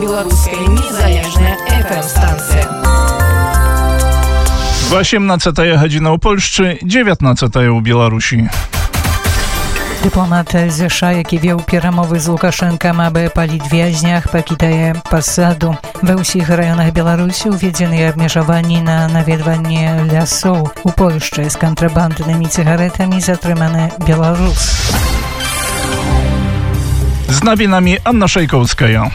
Белорусская незалежная FM-станция. 18 godzina u Polsce, 19 u Białorusi. Dyplomat США, які вёў перамовы з Лукашэнкам, аб палітвязнях, пакідае пасаду. Ва ўсіх раёнах Беларусі уведзены абмежаванні на наведванне лясоў. У Польшчы з кантрабанднымі цыгарэтамі затрыманы беларус. Z nowinami Anna Szejkowska.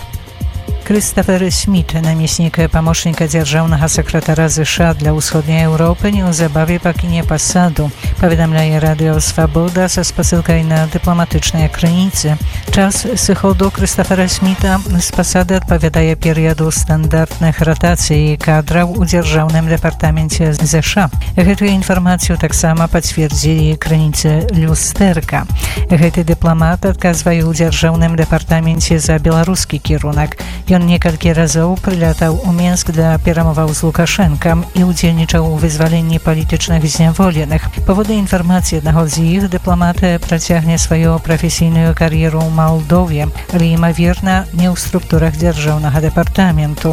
Christopher Schmidt, намеснік памочніка дзяржаўнага сакратара США для ўсходняй Еўропы, неўзабаве пакіне пасаду, паведамляе радыё «Свабода» са спасылкай на дыпламатычныя крыніцы. Час сыходу Christophera Schmidta з пасады адпавядае перыяду стандартных ратацый кадраў у дзяржаўным дэпартаменце США. Гэтую інфармацыю таксама пацвердзілі крыніцы «Люстэрка». Гэты дыпламат адказвае ў дзяржаўным дэпартаменце за беларускі кірунак. Ён некалькі разоў прылятаў у Менск для перамоваў з Лукашэнкам і ўдзельнічаў у вызваленні палітычных зняволеных. Паводле інфармацыі аднаго з іх, дыпламат працягне сваю прафесійную кар'еру ў Малдове, але, імаверна, не ў структурах дзяржаўнага дэпартаменту.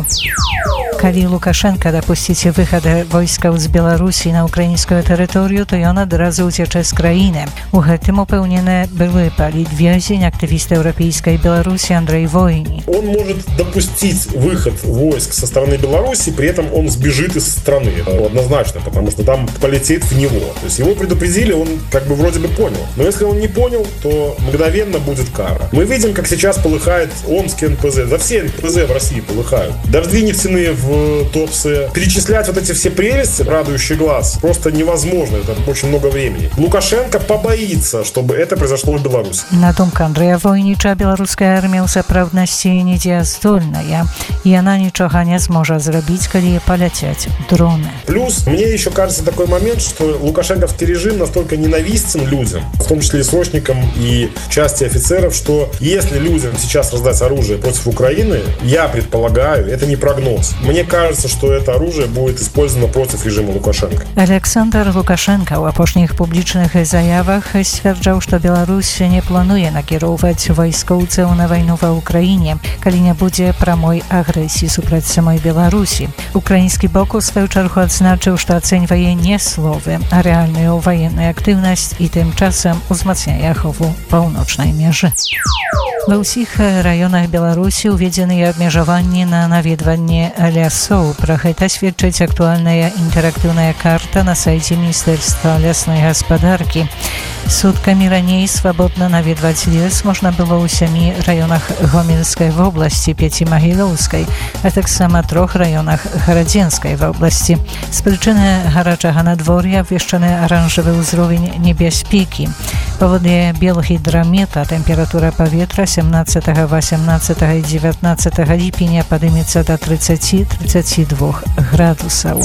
Калі Лукашенко дапусціць выхад войскаў з Беларусі на украінскую тэрыторыю, то ён адразу ўцячэ з краіны. У гэтым упэўнены былы палітвязень, актывіст Еўрапейскай Беларусі Андрей Войни. Он может допустить выход войск со стороны Беларуси, при этом он сбежит из страны. Однозначно, потому что там полетит в него. То есть его предупредили, он как бы вроде бы понял. Но если он не понял, то мгновенно будет кара. Мы видим, как сейчас полыхает Омский НПЗ. Да все НПЗ в России полыхают. Дожди нефтяные в Туапсе. Перечислять вот эти все прелести, радующий глаз, просто невозможно. Это очень много времени. Лукашенко побоится, чтобы это произошло в Беларуси. На думку Андрея Войнича, беларуская армія ў сапраўднасці недзеяздольная, и она ничего не сможет сделать, когда полетят дроны. Плюс, мне еще кажется такой момент, что лукашенковский режим настолько ненавистен людям, в том числе и срочникам и части офицеров, что если людям сейчас раздать оружие против Украины, я предполагаю, это не прогноз. Мне кажется, что это оружие будет использовано против режима Лукашенко. Александр Лукашенко ў апошніх публічных заявах сцвярджаў, што Беларусь не плануе накіроўваць вайскоўцаў на вайну ва Украіне, калі не будзе прамой агрэсіі супраць самой Беларусі. Украінскі бок у сваю чаргу адзначыў, што ацэньвае не словы, а рэальную ваенную актыўнасць і тым часам узмацняе ахову паўночнай межы. Ва ўсіх раёнах Беларусі уведзеныя абмежаванні на наведванне лясоў. Пра гэта сведчыць актуальная інтэрактыўная карта на сайце Міністэрства лясной гаспадаркі. Суткамі раней свабодна наведваць лес можна было ў 7 раёнах Гомельскай вобласці, Пяцімагілёўскай, а таксама 3 раёнах Гарадзенскай вобласці. З прычыны гарачага надвор'я абвешчаны аранжавы ўзровень небяспекі. Паводле Белгідрамета тэмпература паветра 17, 18 і 19 ліпеня падымецца да 30-32 градусаў.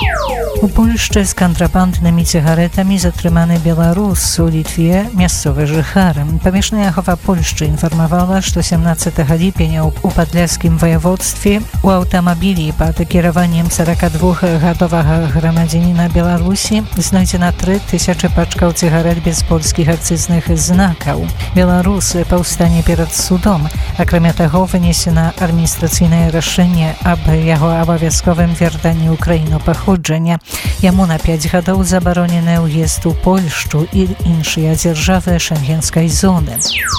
У Польшчы з кантрабанднымі цыгаретамі затрыманы беларус. У Літве мясцовы жыхар. Памежная ахова Польшчы інфармавала, што 17 ліпеня у падляшскім ваяводстве у аўтамабілі пад кіраваннем 42-гадовага грамадзяніна Беларусі знойдзена 3000 пачкаў цыгарет без польскіх акцызных знакаў. Беларус паўстане перад судом. Акрамя таго, вынесена адміністрацыйнае рашэнне аб яго абавязковым вяртанні ў краіну паходжання. Яму на 5 гадоў забаронены ўезд у Польшчу і іншыя дзяржавы шенгенскай зоны.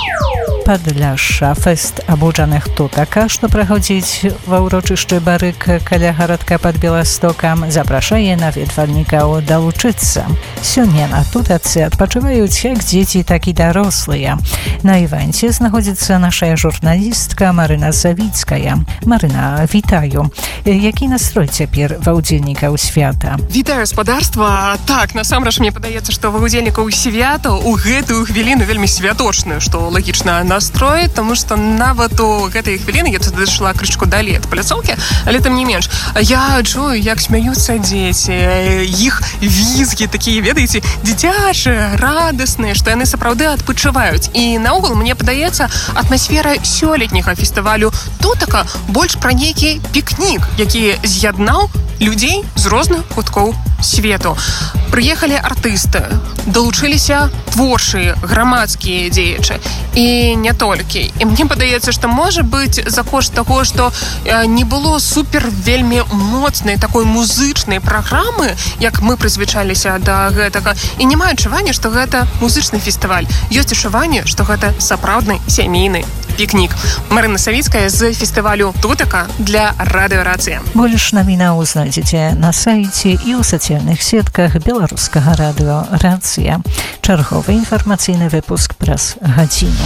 Падляшша. Фэст абуджаных тутака, што праходзіць ва ўрочышчы Барык каля гарадка пад Беластокам, запрашае наведвальнікаў далучыцца. Сёння на тутацы адпачываюць як дзеці, так і дарослыя. На івэнце знаходзіцца наша журналістка Марына Савіцкая. Марына, вітаю. Які настрой цяпер ва ўдзельнікаў свята? Вітаю, спадарства. Так, насамрэч мне падаецца, што ва ўдзельнікаў свята ў гэтую хвіліну вельмі святочную, што лагічна настрой, тому што нават у гэтай хвіліны я тут дайшла крышку далей ад пляцоўкі, але тым не менш, я чую, як смяюцца дзеці, іх візгі такія, ведаеце, дзіцячыя, радасныя, што яны сапраўды адпачываюць. І наогул, мне падаецца, атмасфера сёлетняга фестывалю тутака больш пра нейкі пікнік, які з'яднаў людзей з розных куткоў свету. Прыехалі артысты, далучыліся творчыя, грамадскія дзеячы і не толькі. І мне падаецца, што можа быць за кошт таго, што не было супер вельмі моцнай такой музычнай праграмы, як мы прызвычаліся да гэтага. І няма адчування, што гэта музычны фестываль. Ёсць адчуванне, што гэта сапраўдны сямейны пікнік. Марына Савіцкая з фестывалю «Тутака» для Радыё Рацыя. Больш навінаў знайдзеце на сайце і ў сацыяльных сетках беларускага радыё «Рацыя». Чарговы інфармацыйны выпуск праз гадзіну.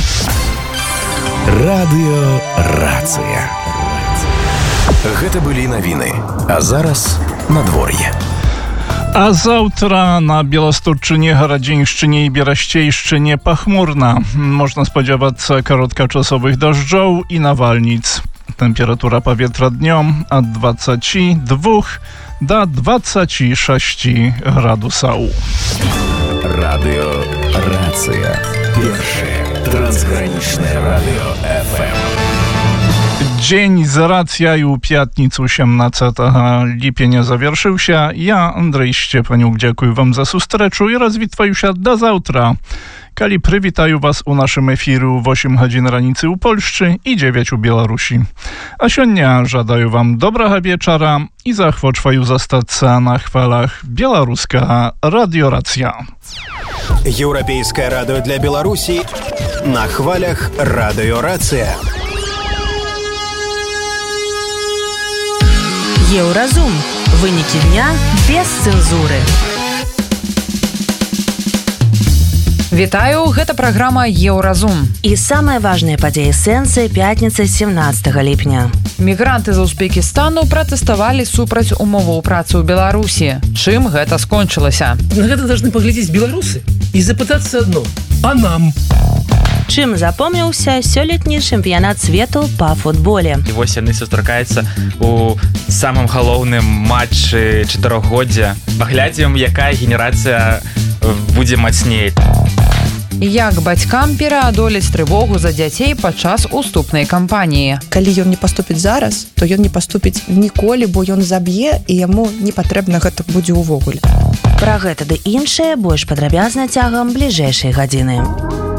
Радыё Рацыя. Гэта былі навіны. А зараз надвор'е. А заўтра на Беластурчыне, Гарадзеншчыне і Берасцейшчыне пахмурна. Можна спадзявацца кароткачасовых дажджоў і навальніц. Тэмпература паветра днём ад 22 да 26 градусаў. Радыё Рацыя. Першае трансгранічнае радыё FM. Дзень з рацыяй у пятніцу 17 ліпеня завяршыўся. Я, Андрэй Шчепанюк, дзякую вам за сустрэчу і развітваюся да заўтра, калі прывітаю вас у нашым эфіры ў 8 гадзін раніцы ў Польшчы і 9 у Беларусі. А сёння жадаю вам добрага вечара і захвочваю застацца на хвалах беларускага радыё Рацыя. Еўрапейскае радыё для Беларусі на хвалях радыё Рацыя. Еўразум. Вынікі дня без цэнзуры. Вітаю, гэта праграма «Еўразум». І самыя важныя падзеі сэнсы пятніцы 17 ліпня. Мігранты з Узбекістану пратэставалі супраць умоваў працы ў Беларусі. Чым гэта скончылася? На гэта должны паглядзець беларусы і запытацца адно: а нам? Чым запомніўся сёлетні чэмпіянат свету па футболе. І вось яны сустракаюцца у самым галоўным матчы чатырохгоддзя. Паглядзім, якая генерацыя будзе мацней. Як бацькам пераадолець трывогу за дзяцей падчас уступнай кампаніі? Калі ён не паступіць зараз, то ён не паступіць ніколі, бо ён заб'е і яму не патрэбна гэта будзе ўвогуле. Пра гэта ды іншае больш падрабязна цягам бліжэйшай гадзіны.